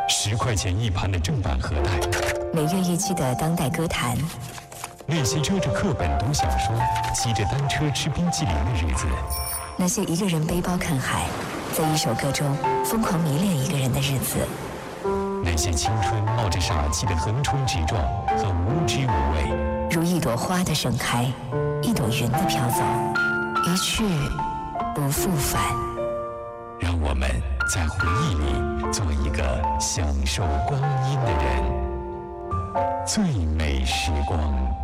10块钱一盘的正版盒带， 每月一期的当代歌坛， 那些遮着课本读小说、骑着单车吃冰淇淋的日子， 那些一个人背包看海，在一首歌中疯狂迷恋一个人的日子， 那些青春冒着傻气的横冲直撞和无知无畏， 如一朵花的盛开，一朵云的飘走，一去不复返。 让我们在回忆里做一个享受光阴的人，最美时光。